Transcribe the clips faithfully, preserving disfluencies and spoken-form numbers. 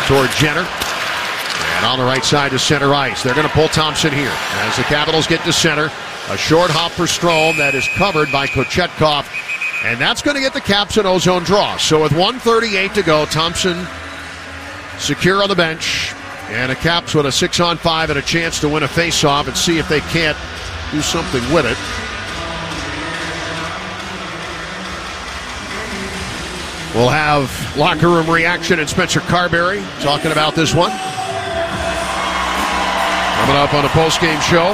toward Jenner. And on the right side to center ice. They're going to pull Thompson here. As the Capitals get to center, a short hop for Strome that is covered by Kochetkov. And that's going to get the Caps an ozone draw. So with one thirty-eight to go, Thompson secure on the bench. And the Caps with a six on five and a chance to win a faceoff and see if they can't do something with it. We'll have locker room reaction and Spencer Carberry talking about this one. Coming up on the postgame show.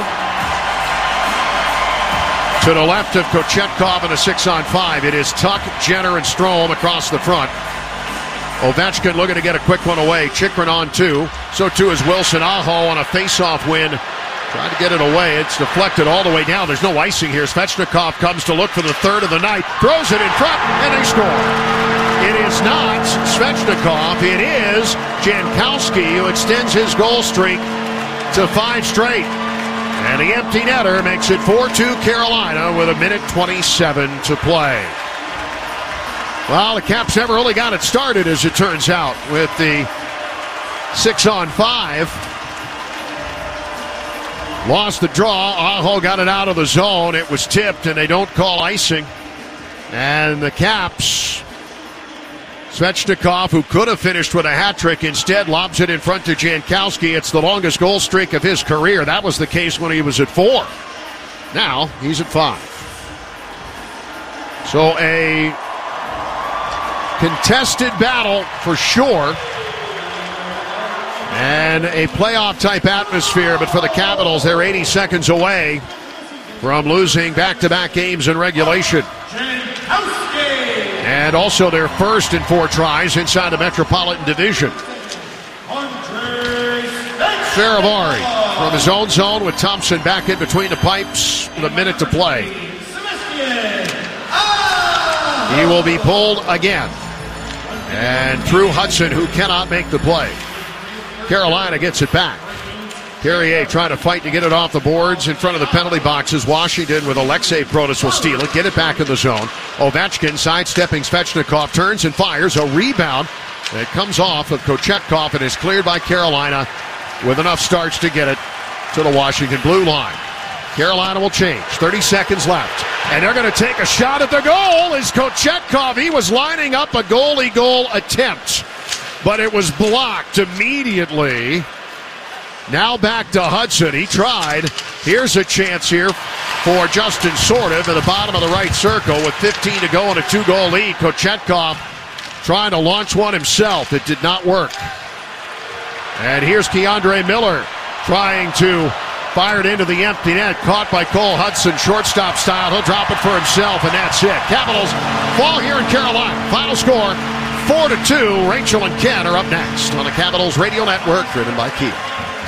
To the left of Kochetkov in a six on five, it is Tuck, Jenner, and Strome across the front. Ovechkin looking to get a quick one away. Chychrun on two. So too is Wilson. Aho on a face-off win. Trying to get it away. It's deflected all the way down. There's no icing here. Svechnikov comes to look for the third of the night. Throws it in front, and they score. It is not Svechnikov. It is Jankowski who extends his goal streak to five straight. And the empty netter makes it four two Carolina with a minute twenty-seven to play. Well, the Caps never really got it started, as it turns out, with the six on five. Lost the draw. Aho got it out of the zone. It was tipped, and they don't call icing. And the Caps, Svechnikov, who could have finished with a hat trick, instead lobs it in front to Jankowski. It's the longest goal streak of his career. That was the case when he was at four. Now he's at five. So a contested battle for sure. And a playoff-type atmosphere, but for the Capitals, they're eighty seconds away from losing back-to-back games in regulation. And also their first in four tries inside the Metropolitan Division. Faravari from his own zone with Thompson back in between the pipes with a minute to play. He will be pulled again. And through Hudson, who cannot make the play. Carolina gets it back. Carrier trying to fight to get it off the boards in front of the penalty boxes. Washington with Alexei Protas will steal it, get it back in the zone. Ovechkin sidestepping Svechnikov, turns and fires a rebound. It comes off of Kochetkov and is cleared by Carolina with enough starts to get it to the Washington blue line. Carolina will change. thirty seconds left. And they're going to take a shot at the goal. Is Kochetkov. He was lining up a goalie goal attempt, but it was blocked immediately. Now back to Hudson. He tried. Here's a chance here for Justin Sortiv at the bottom of the right circle with fifteen to go and a two-goal lead. Kochetkov trying to launch one himself. It did not work. And here's Keandre Miller trying to fire it into the empty net. Caught by Cole Hudson, shortstop style. He'll drop it for himself, and that's it. Capitals fall here in Carolina. Final score, four to two. Rachel and Ken are up next on the Capitals Radio Network, driven by Kia.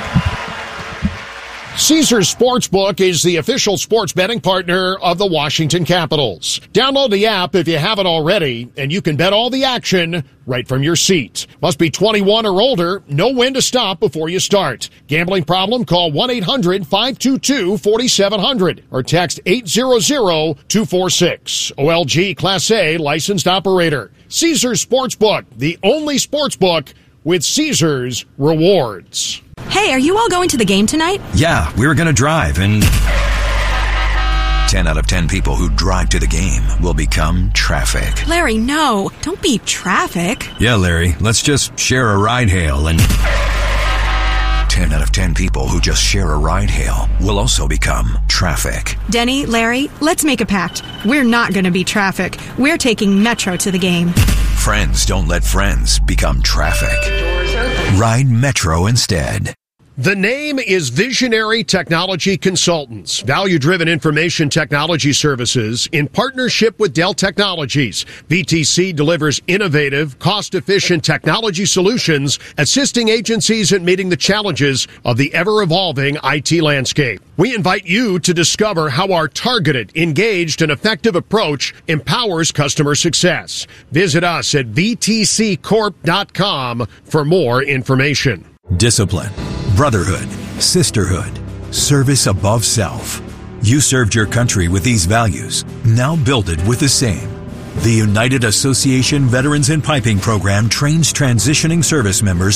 Caesars Sportsbook is the official sports betting partner of the Washington Capitals. Download the app if you haven't already, and you can bet all the action right from your seat. Must be twenty-one or older. Know when to stop before you start. Gambling problem? Call one eight hundred five two two four seven zero zero or text eight hundred two four six. O L G Class A licensed operator. Caesars Sportsbook, the only sportsbook with Caesars rewards. Hey, are you all going to the game tonight? Yeah, we were going to drive, and ten out of ten people who drive to the game will become traffic. Larry, no. Don't be traffic. Yeah, Larry, let's just share a ride hail, and ten out of ten people who just share a ride hail will also become traffic. Denny, Larry, let's make a pact. We're not going to be traffic. We're taking Metro to the game. Friends don't let friends become traffic. Ride Metro instead. The name is Visionary Technology Consultants, value-driven information technology services in partnership with Dell Technologies. V T C delivers innovative, cost-efficient technology solutions, assisting agencies in meeting the challenges of the ever-evolving I T landscape. We invite you to discover how our targeted, engaged, and effective approach empowers customer success. Visit us at v t c corp dot com for more information. Discipline, brotherhood, sisterhood, service above self. You served your country with these values. Now build it with the same. The United Association Veterans in Piping Program trains transitioning service members